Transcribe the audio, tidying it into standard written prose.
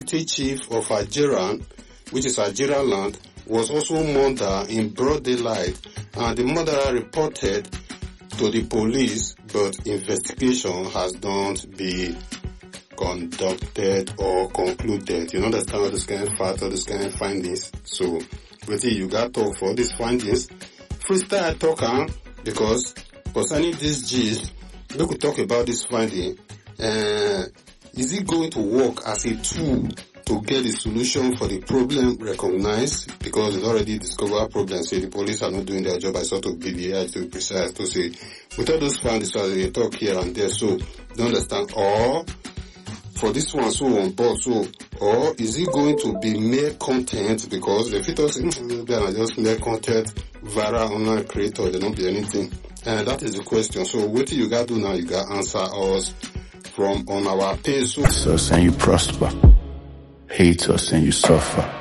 deputy chief of Algeria, which is Algeria land, was also murdered in broad daylight, and the murderer reported to the police, but investigation has not been conducted or concluded. You understand all this kind of fact, all this kind of findings. So, what you got to for these findings? Freestyle talker, because concerning this gist, we could talk about this finding. Is it going to work as a tool to get a solution for the problem recognized? Because it's already discovered problems. Say the police are not doing their job. I sort of BBI to be precise to say, with all those findings, so they talk here and there. So, you understand? Or for this one, so on board, so, or is it going to be mere content? Because if it was just mere content, viral online creator, there don't be anything. And that is the question. So what do you got to do now? You got to answer us from on our page. So, and you prosper. Hate us and you suffer.